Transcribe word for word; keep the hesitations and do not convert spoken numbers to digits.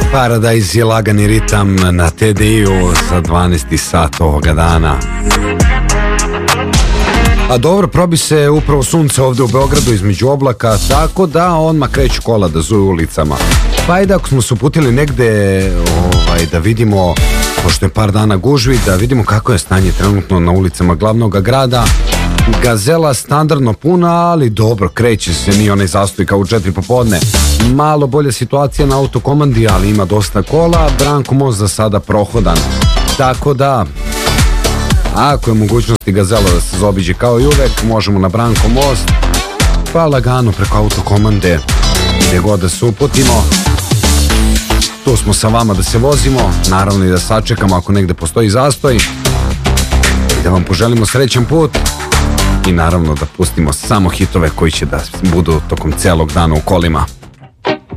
Paradise je lagani ritam na T D I-u za dvanaesti sat ovoga dana. A dobro, probi se upravo sunce ovde u Beogradu između oblaka, tako da odmah kreću kola da zuju ulicama. Pa ajde, ako smo se uputili negde ovaj, da vidimo, pošto je par dana gužvi, da vidimo kako je stanje trenutno na ulicama glavnog grada. Gazela standardno puna, ali dobro, kreće se, nije onaj zastoj kao u četiri popodne. Malo bolja situacija na autokomandi, ali ima dosta kola. Branko most za sada prohodan, tako da ako je mogućnosti Gazela da se zaobiđe kao i uvek, možemo na Branko most, pa lagano preko autokomande gdje god da se uputimo. Tu smo sa vama da se vozimo, naravno i da sačekamo ako negde postoji zastoj, i da vam poželimo srećan put i naravno da pustimo samo hitove koji će da budu tokom celog dana u kolima.